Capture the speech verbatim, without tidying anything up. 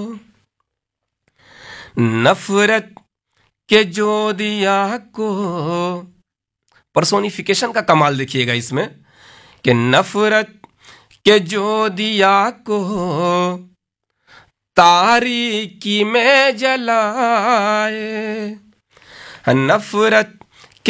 नफरत के जो दिया को, पर्सोनिफिकेशन का कमाल देखिएगा इसमें, कि नफरत के जो दिया को तारीकी में जलाए, नफरत